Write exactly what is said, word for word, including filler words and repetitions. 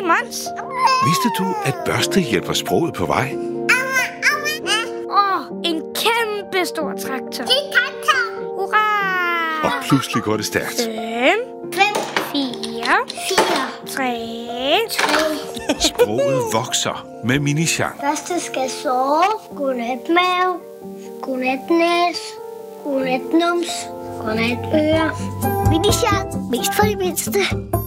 Mons. Vidste du, at børste hjælper sproget på vej? Åh, oh, en kæmpe stor traktor. Det er traktor. Og Hurra! pludselig går det stærkt. Fem, Fem, fire, fire, tre. tre. Sproget vokser med Mini-Jean. Første skal sove. Godnat mave. Godnat næs. Godnat nums. Godnat øre. Mini-Jean. Mest for de mindste.